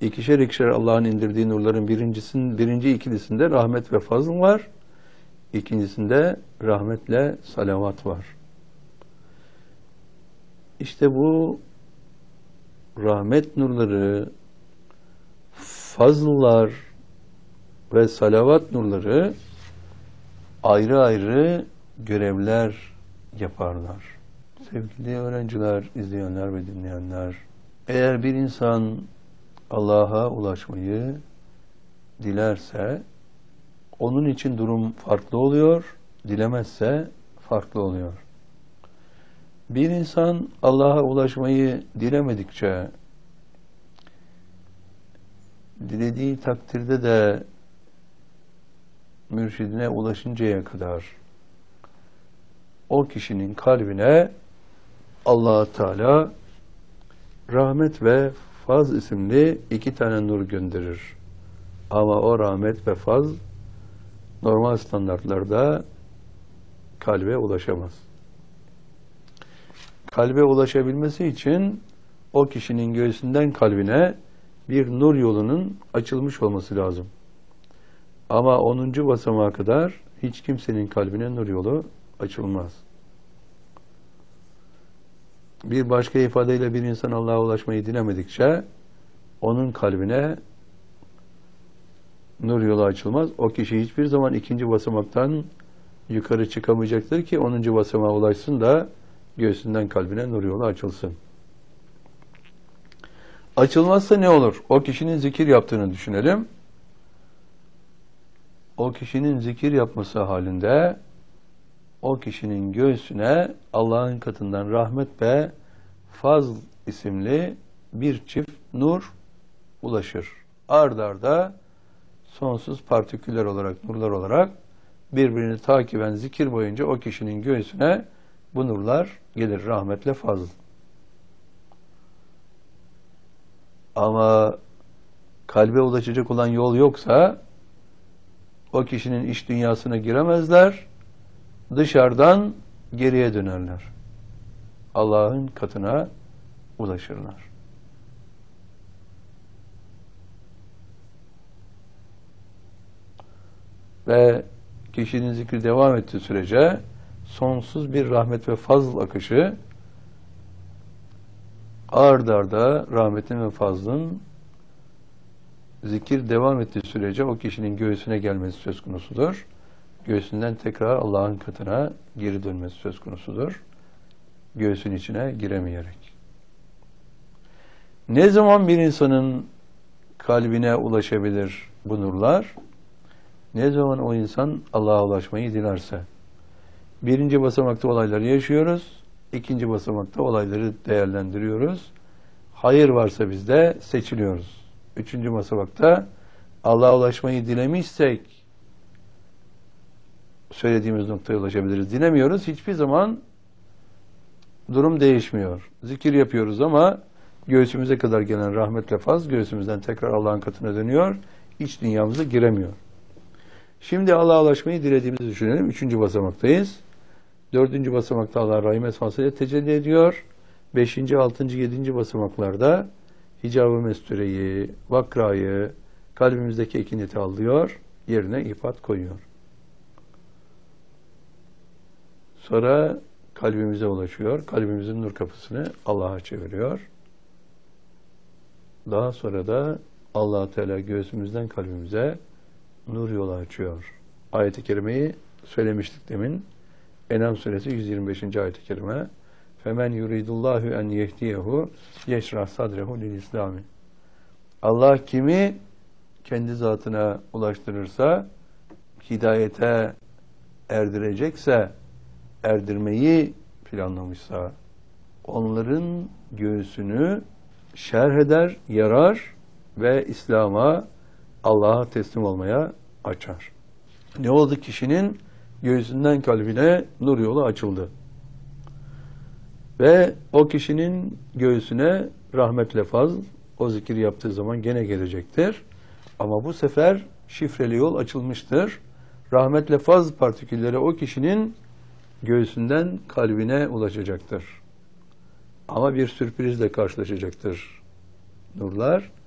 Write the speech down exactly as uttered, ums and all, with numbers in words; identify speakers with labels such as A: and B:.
A: İkişer ikişer Allah'ın indirdiği nurların birincisinin, birinci ikilisinde rahmet ve fazl var. İkincisinde rahmetle salavat var. İşte bu rahmet nurları, fazllar ve salavat nurları ayrı ayrı görevler yaparlar. Sevgili öğrenciler, izleyenler ve dinleyenler, eğer bir insan Allah'a ulaşmayı dilerse, onun için durum farklı oluyor, dilemezse farklı oluyor. Bir insan Allah'a ulaşmayı dilemedikçe, dilediği takdirde de mürşidine ulaşıncaya kadar o kişinin kalbine Allah Teala rahmet ve faz isimli iki tane nur gönderir. Ama o rahmet ve faz normal standartlarda kalbe ulaşamaz. Kalbe ulaşabilmesi için o kişinin göğsünden kalbine bir nur yolunun açılmış olması lazım. Ama onuncu basamağa kadar hiç kimsenin kalbine nur yolu açılmaz. Bir başka ifadeyle bir insan Allah'a ulaşmayı dilemedikçe onun kalbine nur yolu açılmaz. O kişi hiçbir zaman ikinci basamaktan yukarı çıkamayacaktır ki onuncu basamağa ulaşsın da göğsünden kalbine nur yolu açılsın. Açılmazsa ne olur? O kişinin zikir yaptığını düşünelim. O kişinin zikir yapması halinde o kişinin göğsüne Allah'ın katından rahmet ve fazl isimli bir çift nur ulaşır. Ard arda sonsuz partiküller olarak, nurlar olarak birbirini takiben zikir boyunca o kişinin göğsüne bu nurlar gelir, rahmetle fazl. Ama kalbe ulaşacak olan yol yoksa o kişinin iç dünyasına giremezler, dışarıdan geriye dönerler. Allah'ın katına ulaşırlar. Ve kişinin zikri devam ettiği sürece sonsuz bir rahmet ve fazl akışı ard arda rahmetin ve fazlın zikir devam ettiği sürece o kişinin göğsüne gelmesi söz konusudur. Göğsünden tekrar Allah'ın katına geri dönmesi söz konusudur. Göğsün içine giremeyerek. Ne zaman bir insanın kalbine ulaşabilir bu nurlar? Ne zaman o insan Allah'a ulaşmayı dilerse. Birinci basamakta olayları yaşıyoruz. İkinci basamakta olayları değerlendiriyoruz. Hayır varsa bizde seçiliyoruz. Üçüncü basamakta Allah'a ulaşmayı dilemişsek söylediğimiz noktaya ulaşabiliriz. Dilemiyoruz. Hiçbir zaman durum değişmiyor. Zikir yapıyoruz ama göğsümüze kadar gelen rahmetle faz göğsümüzden tekrar Allah'ın katına dönüyor. İç dünyamıza giremiyor. Şimdi Allah'a ulaşmayı dilediğimizi düşünelim. Üçüncü basamaktayız. Dördüncü basamakta Allah rahim esmasıyla tecelli ediyor. Beşinci, altıncı, yedinci basamaklarda hicab-ı mestureyi, vakrayı, kalbimizdeki ekineti alıyor, yerine ifat koyuyor. Sonra kalbimize ulaşıyor. Kalbimizin nur kapısını Allah'a çeviriyor. Daha sonra da Allah Teala göğsümüzden kalbimize nur yolu açıyor. Ayet-i kerimeyi söylemiştik demin. En'am suresi yüz yirmi beşinci ayet-i kerime. Femen yuridullahu en yehdiyehu yeşrah sadrehu lil İslami. Allah kimi kendi zatına ulaştırırsa, hidayete erdirecekse, erdirmeyi planlamışsa, onların göğsünü şerh eder, yarar ve İslam'a, Allah'a teslim olmaya açar. Ne oldu? Kişinin göğsünden kalbine nur yolu açıldı. Ve o kişinin göğsüne rahmetle fazl, o zikir yaptığı zaman gene gelecektir. Ama bu sefer şifreli yol açılmıştır. Rahmetle fazl partikülleri o kişinin göğsünden kalbine ulaşacaktır. Ama bir sürprizle karşılaşacaktır nurlar.